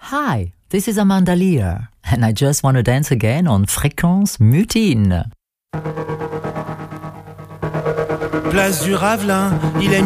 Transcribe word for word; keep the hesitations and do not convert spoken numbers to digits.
Hi, this is Amanda Lear, and I just want to dance again on Fréquence Mutine. Place du Ravelin, il est